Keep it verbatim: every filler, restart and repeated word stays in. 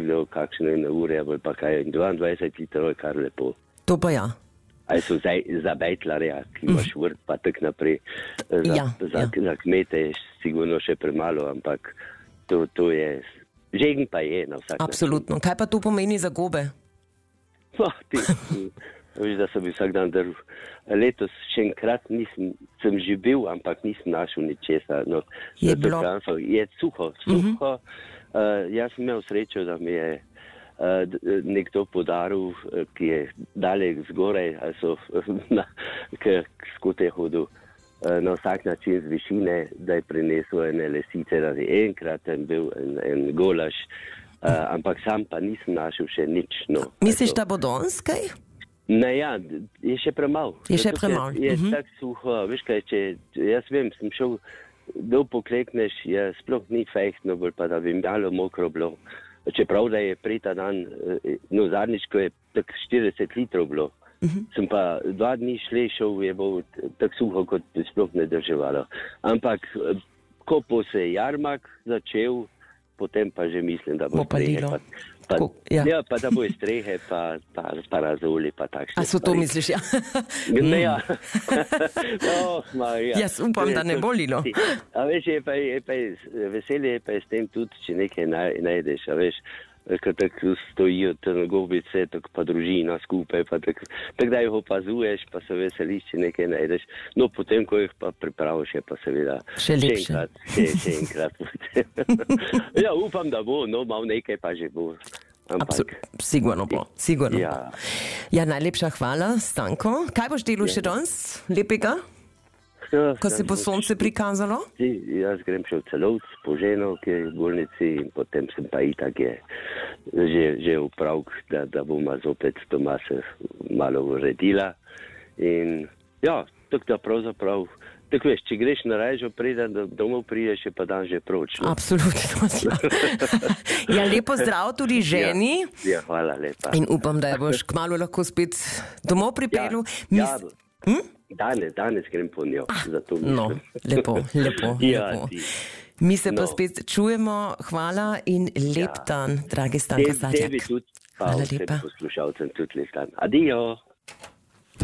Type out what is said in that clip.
bilo kakšne ene ure, ali pa kaj, dvaindvajset litrov je kar lepo. To pa ja. Ali so zdaj za bejtlarja, ki imaš vrt, pa tak naprej. Za, Ja, za, ja. za kmete je sigurno še premalo, ampak to, to je, žegen pa je na vsak Absolutno. Kaj pa to pomeni za gobe? način. Oh, ti, veš, da sem vsak dan drv. Letos še enkrat nisem, sem že bil, ampak nisem našel ničesa. No, Je zato bilo- pravim, je suho, suho. Uh, jaz sem imel srečo, da mi je Uh, nekdo podaril, uh, ki je dalek zgoraj, ali so na, k, k skote hodil uh, na vsak način z višine, da je prinesel ene lesice, da je enkrat en bil en, en golaž, uh, ampak sam pa nisem našel še nič. No. Misliš, Also, da bo danes kaj? Ne, ja, je še premalo. Je še Zato, ker premalo, Je mhm. tako suho, veš kaj, če, jaz vem, sem šel, dol poklekneš, je sploh ni fejhtno, bolj pa da bi malo mokro bilo. Čeprav da je prej ta dan, eh, no zadnjič, ko je tak štirideset litrov bilo, uh-huh. sem pa dva dni šle šel, je bilo tako suho, kot bi sploh ne drževalo. Ampak, eh, ko po se je jarmak začel, potem pa že mislim, da bo Bo strehe, padilo. pa, pa, Ko- ja. ja, pa da bo strehe, pa, pa, pa razoli, pa takšne. A so to stvari. misliš, ja? Ne, ja. Oh, Marija. Jaz upam, da ne bo lilo. A veš, je pa, je pa, veselje je pa s tem tudi, če nekaj naj, najdeš, a veš, ko tako stojijo tam gobice, tako pa družina skupaj, pa tako, tak da jih opazuješ, pa se veseliš, če nekaj najdeš. No, potem, ko jih pa pripraviš, je pa seveda Še lepše. enkrat, še, še enkrat. Ja, upam, da bo, no, malo nekaj pa že bo. Ampak, Absol- sigurno bo, sigurno Ja. bo. Ja, najlepša hvala, Stanko. Kaj boš delal še danes lepega, ja, ko se bo ja, sonce prikazalo? Jaz grem še v Celovc po ženo, ki je v bolnici, in potem sem pa itak je že, že upravk, da, da bomo zopet doma se malo uredila. In ja, tako da pravzaprav, tako veš, če greš na režo, preden do- domov prideš, je pa dan že proč. No? Absolutno. Ja, lepo zdrav tudi ženi. Ja, ja, hvala lepa. In upam, da jo boš kmalu lahko spet domov pripeljal. ja, Mis- hm? danes, danes grem po njo. Zato No, mislim. lepo, lepo, Ja, lepo. ti. Mi se pa No. spet čujemo. Hvala in lep Ja. dan, dragi Stanka Tebi Sadjak. tudi, pa Hvala vsem lepa. poslušalcem tudi lep dan. Adijo.